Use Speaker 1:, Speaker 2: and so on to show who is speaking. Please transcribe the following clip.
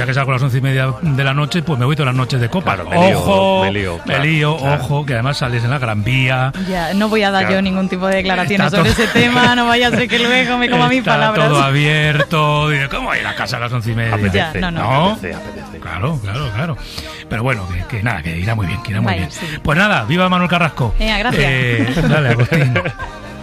Speaker 1: ya que salgo a las 11:30 de la noche, pues me voy todas las noches de copa.
Speaker 2: Claro,
Speaker 1: me lío, ojo, que además sales en la Gran Vía.
Speaker 3: Ya, no voy a dar yo ningún tipo de declaraciones sobre ese tema, no vaya a ser que luego me coma mis palabras.
Speaker 1: Todo abierto, y ¿cómo ir a casa a las 11:30?
Speaker 2: Apetece,
Speaker 3: Ya,
Speaker 2: apetece.
Speaker 1: Claro. Pero bueno, que nada, que irá muy bien,
Speaker 3: Vaya,
Speaker 1: bien.
Speaker 3: sí.
Speaker 1: Pues nada, viva Manuel Carrasco.
Speaker 3: Gracias.
Speaker 1: Dale, Agustín.